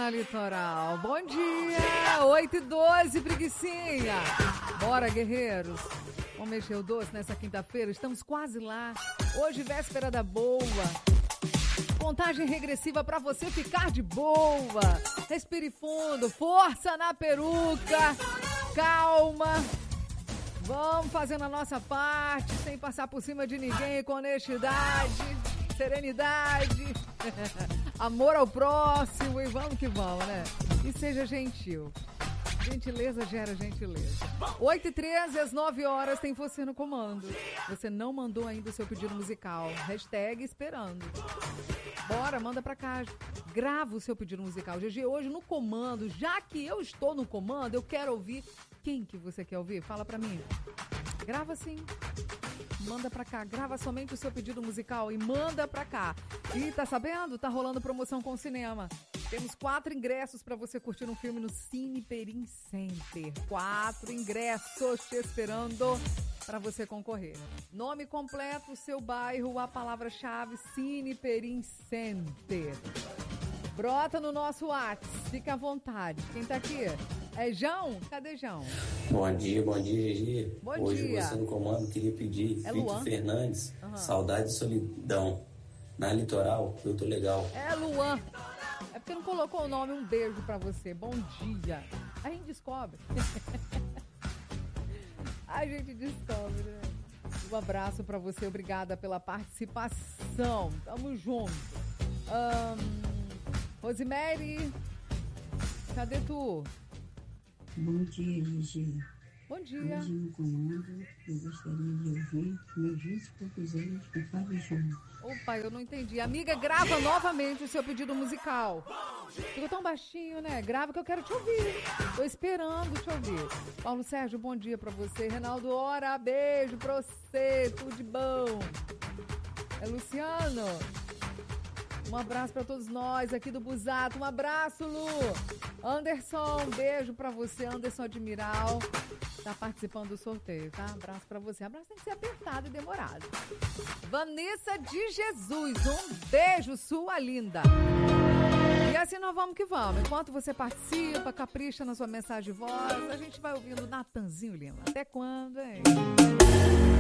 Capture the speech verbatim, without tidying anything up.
na Litoral. Bom dia, oito e doze, preguicinha. Bora, guerreiros. Vamos mexer o doce nessa quinta-feira, estamos quase lá. Hoje, véspera da boa. Contagem regressiva para você ficar de boa. Respire fundo, força na peruca, calma. Vamos fazendo a nossa parte, sem passar por cima de ninguém, com honestidade, serenidade, amor ao próximo e vamos que vamos, né? E seja gentil. Gentileza gera gentileza. oito e treze, às nove horas, tem você no comando. Você não mandou ainda o seu pedido musical. Hashtag esperando. Bora, manda pra cá. Grava o seu pedido musical. G G, hoje no comando, já que eu estou no comando, eu quero ouvir. Quem que você quer ouvir? Fala pra mim. Grava sim. Manda pra cá. Grava somente o seu pedido musical e manda pra cá. E tá sabendo? Tá rolando promoção com o cinema. Temos quatro ingressos para você curtir um filme no Cine Perim Center. Quatro ingressos te esperando para você concorrer. Nome completo, seu bairro, a palavra-chave Cine Perim Center. Brota no nosso WhatsApp, fica à vontade. Quem tá aqui? É João? Cadê João? Bom dia, bom dia, Gigi. Bom Hoje dia. você no comando queria pedir É Vitor Luan? Fernandes, Uhum. Saudade e Solidão. Na Litoral, eu tô legal. É Luan. É porque não colocou o nome. Um beijo pra você. Bom dia. A gente descobre. A gente descobre, né? Um abraço pra você. Obrigada pela participação. Tamo junto. Um, Rosemary, cadê tu? Bom dia, Gigi. Bom dia. Hoje no comando, eu gostaria de ouvir meus vinte e poucos anos com Fábio Júnior. Opa, eu não entendi. Amiga, grava novamente o seu pedido musical. Ficou tão baixinho, né? Grava que eu quero te ouvir. Tô esperando te ouvir. Paulo Sérgio, bom dia pra você. Reinaldo Ora, beijo pra você. Tudo de bom. É Luciano. Um abraço pra todos nós aqui do Busato. Um abraço, Lu. Anderson, beijo pra você. Anderson Admiral. Tá participando do sorteio, tá? Abraço pra você. Abraço tem que ser apertado e demorado. Vanessa de Jesus, um beijo, sua linda. E assim nós vamos que vamos. Enquanto você participa, capricha na sua mensagem de voz, a gente vai ouvindo Natanzinho Lima. Até quando, hein?